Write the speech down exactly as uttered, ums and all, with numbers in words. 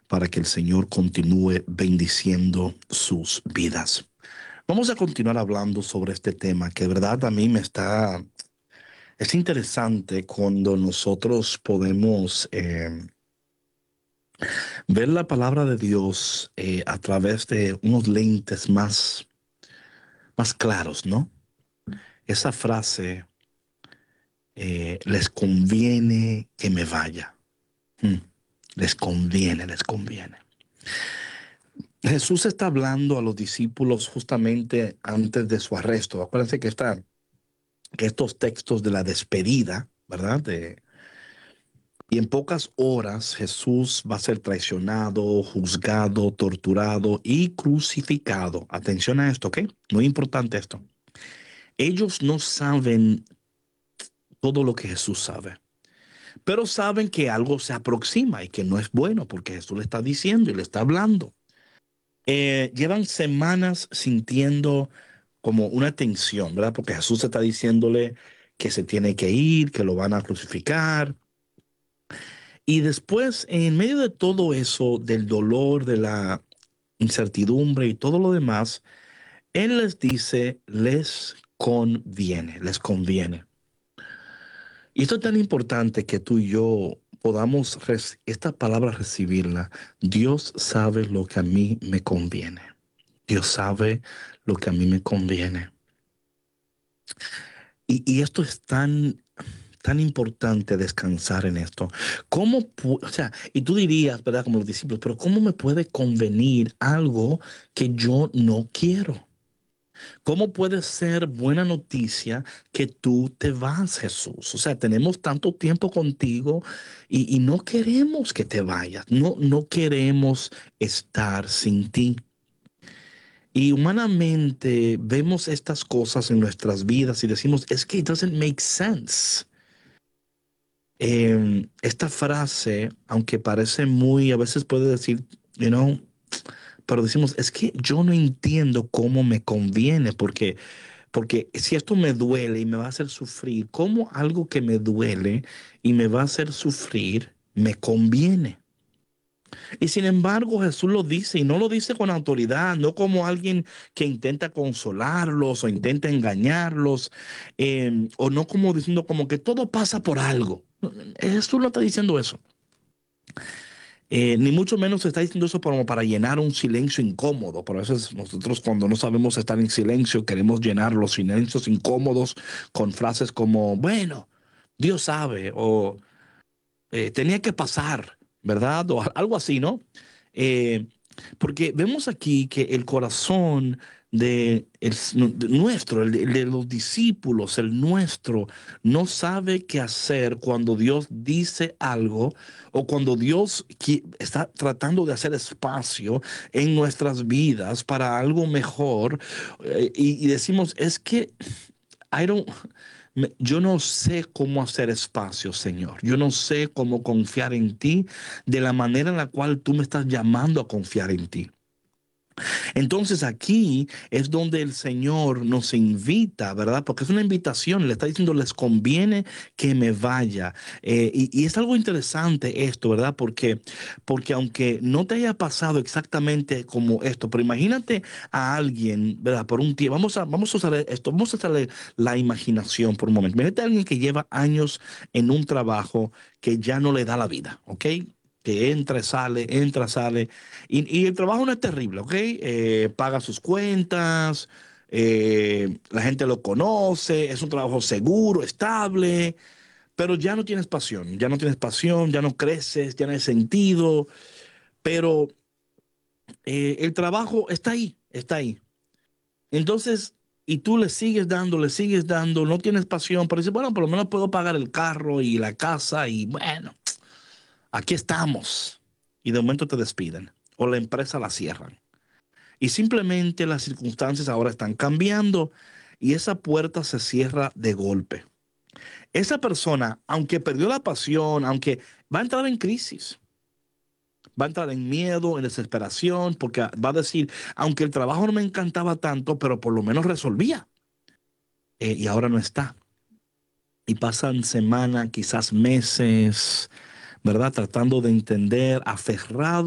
para que el Señor continúe bendiciendo sus vidas. Vamos a continuar hablando sobre este tema que de verdad a mí me está... Es interesante cuando nosotros podemos eh, ver la palabra de Dios eh, a través de unos lentes más, más claros, ¿no? Esa frase, eh, les conviene que me vaya. Hmm. Les conviene, les conviene. Jesús está hablando a los discípulos justamente antes de su arresto. Acuérdense que, esta, que estos textos de la despedida, ¿verdad? De, y en pocas horas Jesús va a ser traicionado, juzgado, torturado y crucificado. Atención a esto, ¿ok? Muy importante esto. Ellos no saben todo lo que Jesús sabe, pero saben que algo se aproxima y que no es bueno porque Jesús le está diciendo y le está hablando. Eh, llevan semanas sintiendo como una tensión, ¿verdad? Porque Jesús está diciéndole que se tiene que ir, que lo van a crucificar. Y después, en medio de todo eso, del dolor, de la incertidumbre y todo lo demás, Él les dice, les conviene, les conviene. Y esto es tan importante que tú y yo podamos esta palabra recibirla. Dios sabe lo que a mí me conviene. Dios sabe lo que a mí me conviene. Y, y esto es tan, tan importante descansar en esto. ¿Cómo, o sea, y tú dirías, ¿verdad? Como los discípulos, pero ¿cómo me puede convenir algo que yo no quiero? ¿Cómo puede ser buena noticia que tú te vas, Jesús? O sea, tenemos tanto tiempo contigo y, y no queremos que te vayas. No, no queremos estar sin ti. Y humanamente vemos estas cosas en nuestras vidas y decimos, es que it doesn't make sense. Eh, esta frase, aunque parece muy, a veces puede decir, you know, pero decimos, es que yo no entiendo cómo me conviene, porque, porque si esto me duele y me va a hacer sufrir, ¿cómo algo que me duele y me va a hacer sufrir me conviene? Y sin embargo, Jesús lo dice y no lo dice con autoridad, no como alguien que intenta consolarlos o intenta engañarlos, eh, o no como diciendo como que todo pasa por algo. Jesús no está diciendo eso. Eh, ni mucho menos está diciendo eso como para llenar un silencio incómodo. Por eso nosotros cuando no sabemos estar en silencio queremos llenar los silencios incómodos con frases como, bueno, Dios sabe, o eh, tenía que pasar, ¿verdad? O algo así, ¿no? Eh, porque vemos aquí que el corazón de, el, de nuestro, el de, el de los discípulos, el nuestro, no sabe qué hacer cuando Dios dice algo o cuando Dios está tratando de hacer espacio en nuestras vidas para algo mejor. Eh, y, y decimos, es que I don't, me- yo no sé cómo hacer espacio, Señor. Yo no sé cómo confiar en ti de la manera en la cual tú me estás llamando a confiar en ti. Entonces aquí es donde el Señor nos invita, ¿verdad? Porque es una invitación, le está diciendo, les conviene que me vaya. Eh, y, y es algo interesante esto, ¿verdad? Porque, porque aunque no te haya pasado exactamente como esto, pero imagínate a alguien, ¿verdad? Por un tiempo, vamos a, vamos a usar esto, vamos a usar la imaginación por un momento. Imagínate a alguien que lleva años en un trabajo que ya no le da la vida, ¿ok? Que entra, sale, entra, sale. Y, y el trabajo no es terrible, ¿ok? Eh, paga sus cuentas, eh, la gente lo conoce, es un trabajo seguro, estable, pero ya no tienes pasión, ya no tienes pasión, ya no creces, ya no hay sentido, pero eh, el trabajo está ahí, está ahí. Entonces, y tú le sigues dando, le sigues dando, no tienes pasión, pero dices, bueno, por lo menos puedo pagar el carro y la casa y bueno, aquí estamos. Y de momento te despiden o la empresa la cierran. Y simplemente las circunstancias ahora están cambiando y esa puerta se cierra de golpe. Esa persona, aunque perdió la pasión, aunque va a entrar en crisis, va a entrar en miedo, en desesperación, porque va a decir, aunque el trabajo no me encantaba tanto, pero por lo menos resolvía, eh, y ahora no está. Y pasan semanas, quizás meses, ¿verdad? Tratando de entender, aferrado